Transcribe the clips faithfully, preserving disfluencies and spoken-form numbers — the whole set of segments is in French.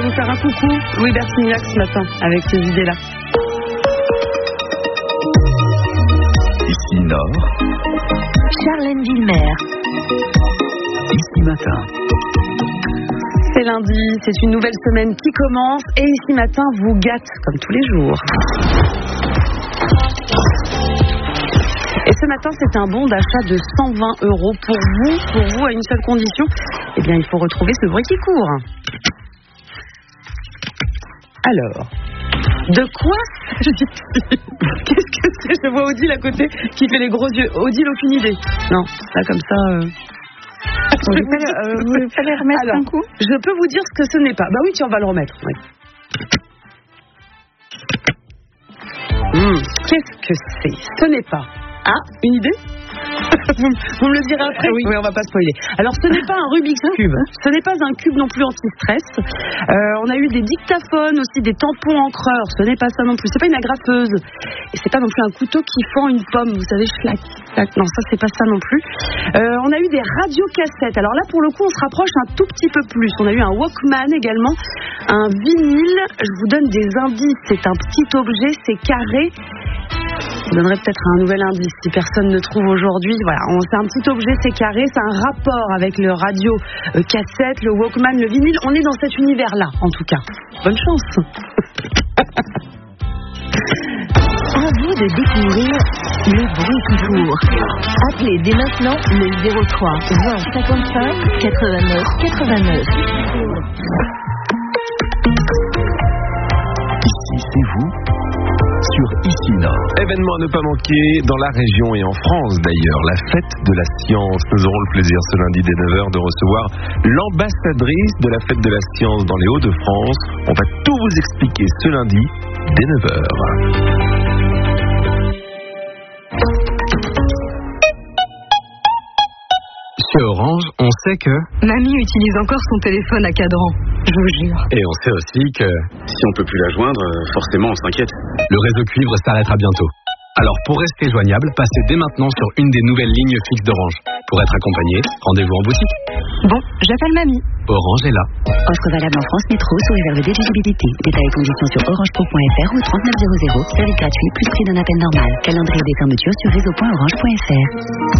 vous faire un coucou, Louis Bertignac, ce matin, avec ces idées-là. Ici Nord. Charlène Villemer. Ici Matin. C'est lundi, c'est une nouvelle semaine qui commence et Ici Matin vous gâte comme tous les jours. Et ce matin, c'est un bon d'achat de cent vingt euros pour vous, pour vous à une seule condition. Eh bien, il faut retrouver ce bruit qui court. Alors, de quoi s'agit-il? Qu'est-ce que c'est? Je vois Odile à côté qui fait les gros yeux. Odile, aucune idée. Non, là comme ça... Euh... Vous voulez pas, euh, vous voulez pas les remettre Alors, un coup? Je peux vous dire ce que ce n'est pas. Bah oui, tiens, on va le remettre. Oui. Mmh, qu'est-ce que c'est? Ce n'est pas... Ah, une idée? vous, vous me le direz après? Oui. Oui, on va pas spoiler. Alors, ce n'est pas un Rubik's Cube. Ce n'est pas un cube non plus anti-stress. Euh, on a eu des dictaphones aussi, des tampons encreurs. Ce n'est pas ça non plus. C'est pas une agrafeuse. Et c'est pas non plus un couteau qui fend une pomme. Vous savez, schlac, schlac. Non, ça, c'est pas ça non plus. Euh, on a eu des radiocassettes. Alors là, pour le coup, on se rapproche un tout petit peu plus. On a eu un Walkman également. Un vinyle. Je vous donne des indices. C'est un petit objet. C'est carré. Je donnerai peut-être un nouvel indice si personne ne trouve aujourd'hui. Voilà, on, c'est un petit objet, c'est carré, c'est un rapport avec le radio euh, cassette, le Walkman, le vinyle. On est dans cet univers-là, en tout cas. Bonne chance. À vous de découvrir le bruit qui court. Appelez dès maintenant le zéro trois vingt cinquante-cinq quatre-vingt-neuf quatre-vingt-neuf. Ici, c'est vous. Sur Ici Nord. Événement à ne pas manquer dans la région et en France d'ailleurs, la fête de la science. Nous aurons le plaisir ce lundi dès neuf heures de recevoir l'ambassadrice de la fête de la science dans les Hauts-de-France. On va tout vous expliquer ce lundi dès neuf heures. Chez Orange, on sait que... Mamie utilise encore son téléphone à cadran, je vous jure. Et on sait aussi que... Si on peut plus la joindre, forcément on s'inquiète. Le réseau cuivre s'arrêtera bientôt. Alors pour rester joignable, passez dès maintenant sur une des nouvelles lignes fixes d'Orange. Pour être accompagné, rendez-vous en boutique. Bon, j'appelle Mamie. Orange est là. Offre valable en France Métro sous réserve d'éligibilité. Détails et conditions sur orangepro point f r ou trente-neuf zéro zéro. Service gratuit plus prix d'un appel normal. Calendrier des fermetures sur réseau point orange point f r.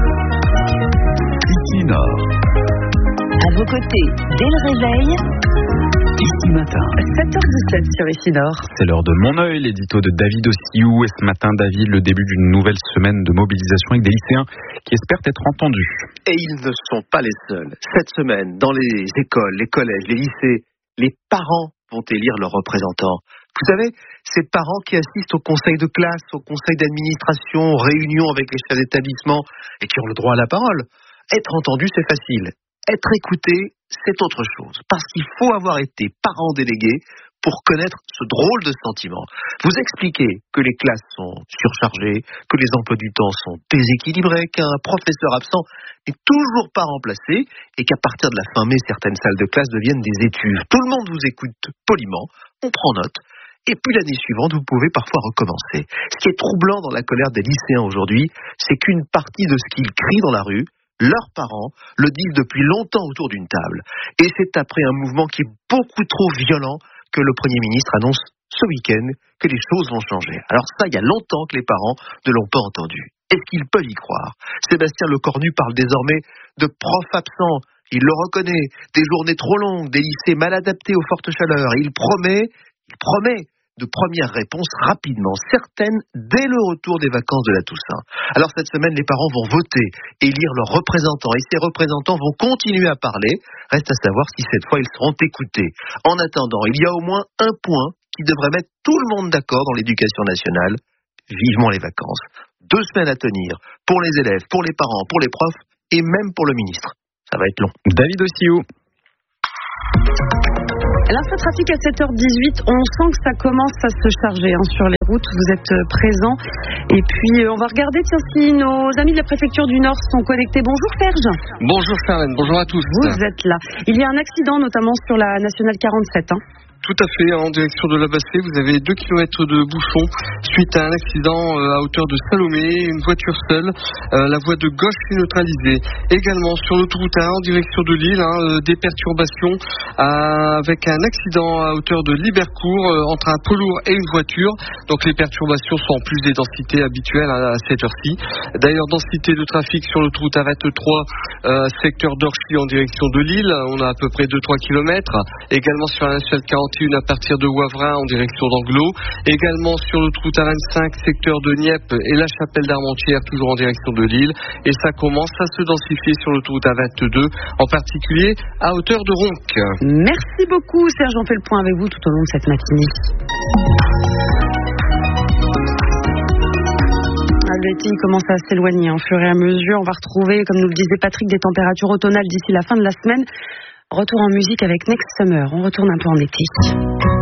Ici Nord. À vos côtés, dès le réveil, Ici Matin. sept heures dix-sept sur Ici Nord. C'est l'heure de Mon œil, l'édito de David Ossiou. Et ce matin, David, le début d'une nouvelle semaine de mobilisation avec des lycéens qui espèrent être entendus. Et ils ne sont pas les seuls. Cette semaine, dans les écoles, les collèges, les lycées, les parents vont élire leurs représentants. Vous savez, ces parents qui assistent au conseil de classe, au conseil d'administration, aux réunions avec les chefs d'établissement et qui ont le droit à la parole. Être entendu, c'est facile. Être écouté, c'est autre chose. Parce qu'il faut avoir été parent délégué pour connaître ce drôle de sentiment. Vous expliquez que les classes sont surchargées, que les emplois du temps sont déséquilibrés, qu'un professeur absent n'est toujours pas remplacé et qu'à partir de la fin mai, certaines salles de classe deviennent des étuves. Tout le monde vous écoute poliment, on prend note. Et puis l'année suivante, vous pouvez parfois recommencer. Ce qui est troublant dans la colère des lycéens aujourd'hui, c'est qu'une partie de ce qu'ils crient dans la rue, leurs parents le disent depuis longtemps autour d'une table. Et c'est après un mouvement qui est beaucoup trop violent que le Premier ministre annonce ce week-end que les choses vont changer. Alors ça, il y a longtemps que les parents ne l'ont pas entendu. Est-ce qu'ils peuvent y croire? Sébastien Lecornu parle désormais de profs absents. Il le reconnaît. Des journées trop longues, des lycées mal adaptés aux fortes chaleurs. Il promet, il promet de premières réponses rapidement, certaines dès le retour des vacances de la Toussaint. Alors cette semaine, les parents vont voter, élire leurs représentants, et ces représentants vont continuer à parler. Reste à savoir si cette fois ils seront écoutés. En attendant, il y a au moins un point qui devrait mettre tout le monde d'accord dans l'éducation nationale. Vivement les vacances. Deux semaines à tenir, pour les élèves, pour les parents, pour les profs, et même pour le ministre. Ça va être long. David Ossiou. L'infotrafic à sept heures dix-huit, on sent que ça commence à se charger hein, sur les routes, vous êtes présents. Et puis on va regarder tiens, si nos amis de la préfecture du Nord sont connectés. Bonjour Serge. Bonjour Charlène, bonjour à tous. Vous êtes là. Il y a un accident notamment sur la nationale quarante-sept. Hein. tout à fait, en direction de la Bassée, vous avez deux kilomètres de bouchons suite à un accident à hauteur de Salomé, une voiture seule, euh, la voie de gauche est neutralisée. Également sur l'autoroute A un en direction de Lille, hein, des perturbations euh, avec un accident à hauteur de Libercourt euh, entre un poids lourd et une voiture. Donc les perturbations sont en plus des densités habituelles à, à cette heure-ci. D'ailleurs, densité de trafic sur l'autoroute A vingt-trois, euh, secteur d'Orchy en direction de Lille, on a à peu près deux à trois kilomètres. Également sur la nationale quarante et un à partir de Wavrin en direction d'Anglo. Également sur l'autoroute A vingt-cinq, secteur de Nieppe et la Chapelle d'Armentières, toujours en direction de Lille. Et ça commence à se densifier sur l'autoroute A vingt-deux, en particulier à hauteur de Ronc. Merci beaucoup Serge, on fait le point avec vous tout au long de cette matinée. L'été commence à s'éloigner au fur et à mesure. On va retrouver, comme nous le disait Patrick, des températures automnales d'ici la fin de la semaine. Retour en musique avec Next Summer. On retourne un peu en été.